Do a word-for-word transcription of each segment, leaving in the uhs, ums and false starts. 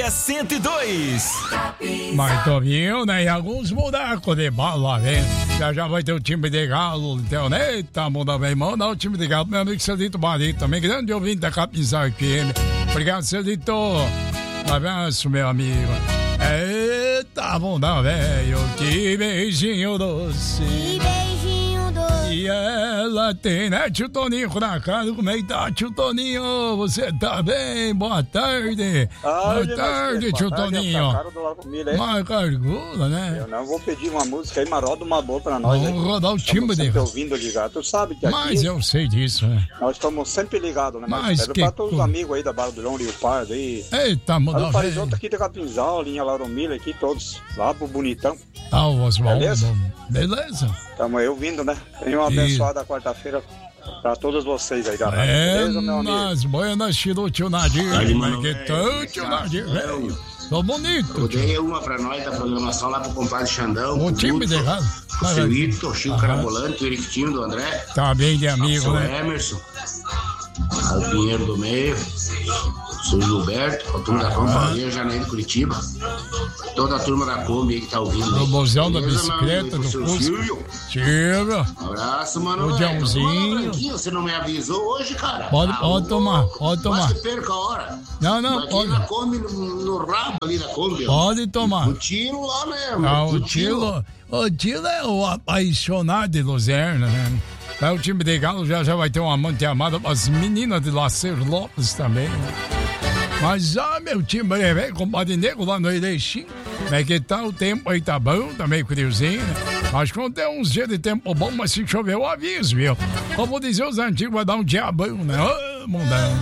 É cento e dois. Mas tô vindo, né? E alguns bonecos de bala, velho. Já já vai ter o time de galo, então, eita, muda bem, manda o time de galo. Meu amigo Cedito Barito também, grande ouvinte da Capinzal F M. Obrigado, Cedito. Um abraço, meu amigo. Eita, bunda, velho, que beijinho doce. Que beijinho doce. E ela tem, né, tio Toninho na casa? Como é que tá, tio Toninho? Você tá bem? Boa tarde. Ah, Boa tarde, tio Toninho. Mais cargula, né? Eu não vou pedir uma música aí, mas roda uma boa pra nós. Vamos aí. rodar o time de... ouvindo ligado. Tu sabe que aqui... Mas eu sei disso, né? Nós estamos sempre ligados, né? Mas Mas que... pra todos os amigos aí da Barra do Leão, Rio Pardo aí. Eita, mudou. O Farizoto aqui da Capinzal, linha Lauromila aqui, todos lá pro Bonitão. Ah, o Oswaldo. Beleza? Beleza. Tamo aí ouvindo, né? Tenha uma abençoada quarta-feira pra todos vocês aí da rádio. É, beleza, meu amigo? nas buenas, tio tio Nadir. Mas que tão, tio Nadir, velho. Tô bonito. Eu dei uma pra nós da programação lá pro compadre Xandão. O time de errado. O seu Ito, o Chico Carabolante, o Eriquitinho do André. Tá bem de amigo, o né? Emerson. O Pinheiro do Meio. O seu Gilberto. A turma da Companhia, Janeiro Curitiba. Toda a turma da Kombi aí que tá ouvindo. Do busão da Beleza, bicicleta, do seu Fusca. Silvio. Chega. Abraço, mano. O Joãozinho. Você não me avisou hoje, cara? Pode, Ah, pode tomar, pode tomar. Quase perca a hora. Não, não, Aqui pode. na Kombi, no, no rabo ali da Kombi. ó. Pode tomar. O tiro lá mesmo. Ah, o Tilo, o Tilo é o apaixonado de Luzerna, né? Aí o time de Galo já, já vai ter uma amante amada, as meninas de Lacer Lopes também, né? Mas, ah, meu time, velho, compadre Nego lá no Erechim, como é que tá o tempo aí? Tá bom, tá meio friozinho, né? Acho que não tem uns dias de tempo bom, mas se chover eu aviso, viu? Como dizer os antigos, vai dar um diabão, né? Ô, mundão.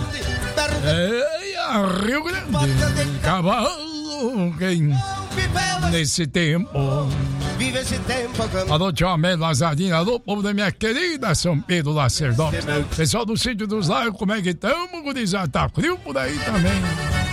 É, Rio Grande, cavalo, quem... Nesse tempo. Vive esse tempo. Alô, tio Amé Lazarino. Alô, povo da minha querida São Pedro Lacerdope. Pessoal do Sítio dos Lagos, como é que estamos, gurizada? Tá frio por aí também.